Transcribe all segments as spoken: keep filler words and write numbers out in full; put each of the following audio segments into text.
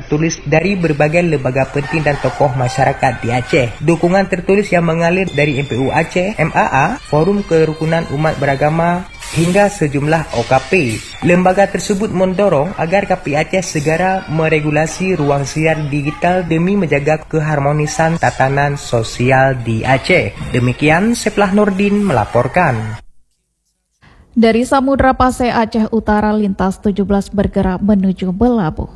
tulis dari berbagai lembaga penting dan tokoh masyarakat di Aceh. Dukungan tertulis yang mengalir dari M P U Aceh, M A A, Forum Kerukunan Umat Beragama, hingga sejumlah O K P. Lembaga tersebut mendorong agar K P I Aceh segera meregulasi ruang siar digital demi menjaga keharmonisan tatanan sosial di Aceh. Demikian Seplah Nurdin melaporkan. Dari Samudra Pasai Aceh Utara, lintas tujuh belas bergerak menuju Belabu.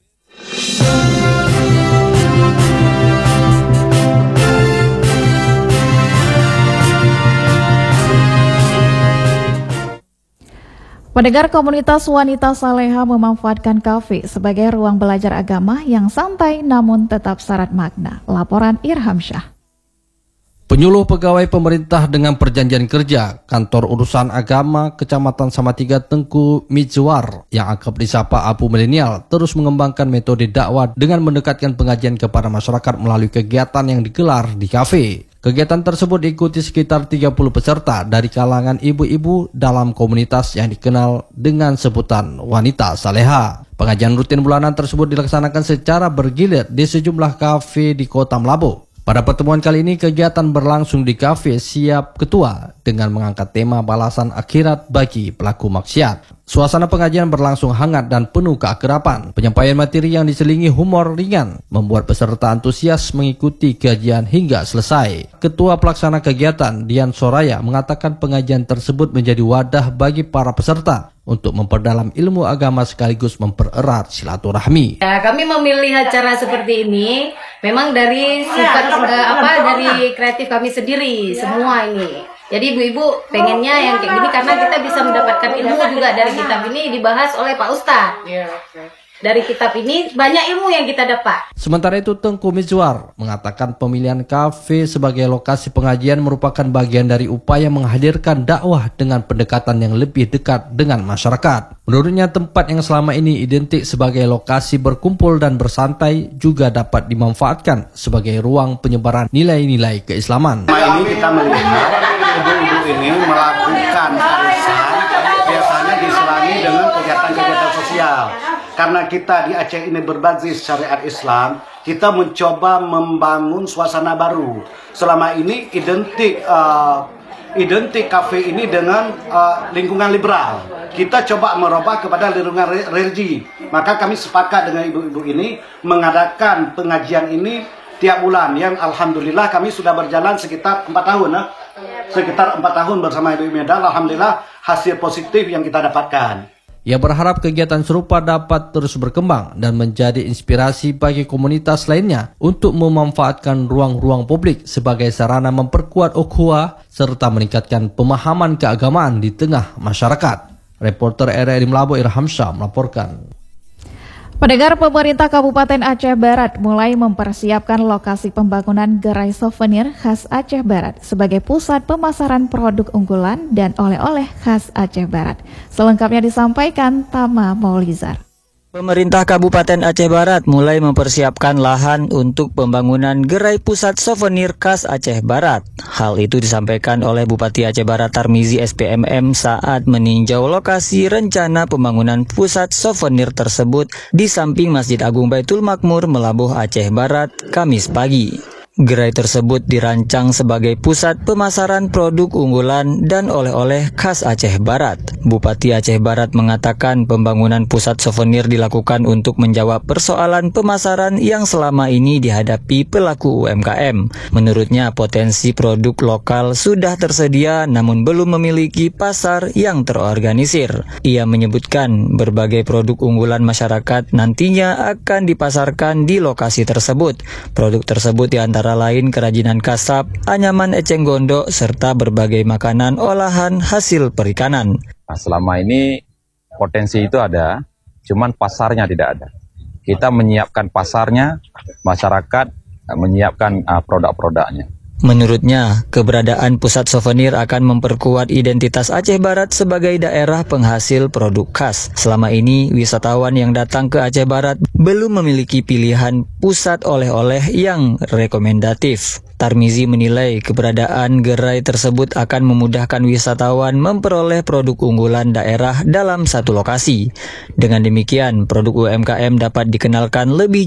Pendengar, komunitas wanita saleha memanfaatkan kafe sebagai ruang belajar agama yang santai namun tetap syarat makna. Laporan Irham Syah. Penyuluh pegawai pemerintah dengan perjanjian kerja Kantor Urusan Agama Kecamatan Samatiga Tengku Mijwar yang akrab disapa Abu Milenial terus mengembangkan metode dakwah dengan mendekatkan pengajian kepada masyarakat melalui kegiatan yang digelar di kafe. Kegiatan tersebut diikuti sekitar tiga puluh peserta dari kalangan ibu-ibu dalam komunitas yang dikenal dengan sebutan wanita saleha. Pengajian rutin bulanan tersebut dilaksanakan secara bergilir di sejumlah kafe di Kota Melabu. Pada pertemuan kali ini, kegiatan berlangsung di kafe Siap Ketua dengan mengangkat tema balasan akhirat bagi pelaku maksiat. Suasana pengajian berlangsung hangat dan penuh keakraban. Penyampaian materi yang diselingi humor ringan membuat peserta antusias mengikuti kajian hingga selesai. Ketua pelaksana kegiatan, Dian Soraya, mengatakan pengajian tersebut menjadi wadah bagi para peserta untuk memperdalam ilmu agama sekaligus mempererat silaturahmi. Ya, kami memilih acara seperti ini memang dari sifat uh, apa dari kreatif kami sendiri semua ini. Jadi ibu-ibu pengennya yang kayak gini karena kita bisa mendapatkan ilmu juga dari kitab ini dibahas oleh Pak Ustadz. Dari kitab ini banyak ilmu yang kita dapat. Sementara itu, Tengku Mijwar mengatakan pemilihan kafe sebagai lokasi pengajian merupakan bagian dari upaya menghadirkan dakwah dengan pendekatan yang lebih dekat dengan masyarakat. Menurutnya, tempat yang selama ini identik sebagai lokasi berkumpul dan bersantai juga dapat dimanfaatkan sebagai ruang penyebaran nilai-nilai keislaman. Nah, ini kita melihat ibu-ibu ini melakukan arisan biasanya diselangi dengan kegiatan-kegiatan sosial. Karena kita di Aceh ini berbasis syariat Islam, kita mencoba membangun suasana baru. Selama ini identik uh, identik kafe ini dengan uh, lingkungan liberal. Kita coba merubah kepada lingkungan religi. Maka kami sepakat dengan ibu-ibu ini mengadakan pengajian ini tiap bulan. Yang alhamdulillah kami sudah berjalan sekitar empat tahun. Nah? Sekitar empat tahun bersama Ibu Medal. Alhamdulillah hasil positif yang kita dapatkan. Ia berharap kegiatan serupa dapat terus berkembang dan menjadi inspirasi bagi komunitas lainnya untuk memanfaatkan ruang-ruang publik sebagai sarana memperkuat ukhuwah serta meningkatkan pemahaman keagamaan di tengah masyarakat. Reporter R R I Melabu Irham Syah melaporkan. Pendengar, pemerintah Kabupaten Aceh Barat mulai mempersiapkan lokasi pembangunan gerai souvenir khas Aceh Barat sebagai pusat pemasaran produk unggulan dan oleh-oleh khas Aceh Barat. Selengkapnya disampaikan Tama Maulizar. Pemerintah Kabupaten Aceh Barat mulai mempersiapkan lahan untuk pembangunan gerai pusat souvenir khas Aceh Barat. Hal itu disampaikan oleh Bupati Aceh Barat Tarmizi S P M M saat meninjau lokasi rencana pembangunan pusat souvenir tersebut di samping Masjid Agung Baitul Makmur, Melabuh, Aceh Barat, Kamis pagi. Gerai tersebut dirancang sebagai pusat pemasaran produk unggulan dan oleh-oleh khas Aceh Barat. Bupati Aceh Barat mengatakan pembangunan pusat souvenir dilakukan untuk menjawab persoalan pemasaran yang selama ini dihadapi pelaku U M K M. Menurutnya, potensi produk lokal sudah tersedia namun belum memiliki pasar yang terorganisir. Ia menyebutkan berbagai produk unggulan masyarakat nantinya akan dipasarkan di lokasi tersebut. Produk tersebut diantara antara lain kerajinan kasab, anyaman eceng gondok, serta berbagai makanan olahan hasil perikanan. Nah, selama ini potensi itu ada, cuman pasarnya tidak ada. Kita menyiapkan pasarnya, masyarakat menyiapkan uh, produk-produknya. Menurutnya, keberadaan pusat souvenir akan memperkuat identitas Aceh Barat sebagai daerah penghasil produk khas. Selama ini, wisatawan yang datang ke Aceh Barat belum memiliki pilihan pusat oleh-oleh yang rekomendatif. Tarmizi menilai keberadaan gerai tersebut akan memudahkan wisatawan memperoleh produk unggulan daerah dalam satu lokasi. Dengan demikian, produk U M K M dapat dikenalkan lebih